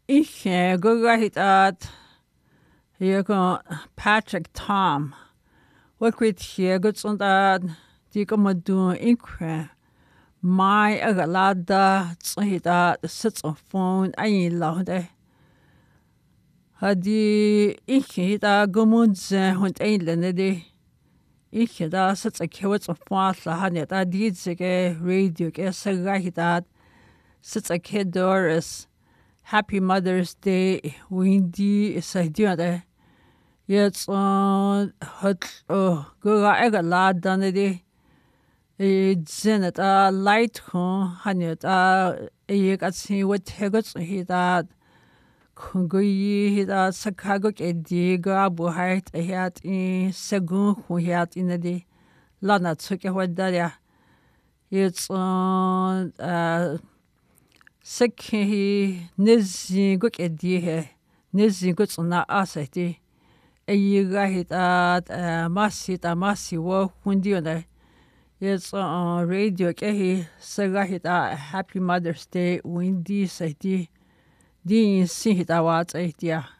Ich gugahit at Yego Patrick Tom. What with here goods on that Digamadu Inque. My agalada tsahita sits on phone I laude. Hadi Ichita Gumudze hunt Ailenedy. Ichida sits a kewits of Fatla Hanet Adizige radio Sagahita sits a kid Doris. Happy Mother's Day, Windy is a dear. Yet on hot Gura Egalad Danedy. It's in it a light home, Hanet a got see what Hegots he that. Kungi he that Sakagok a digger, Buhait a hat in Segun who had in the day. Lana took a what daria. It's on Seki Nizi Guk Edie, Nizi Guts on that asset. A year hit at Massit a Massi war Windiona. It's on radio Kehi, Sagahita, Happy Mother's Day, Windy City. Dean see it out 8 year.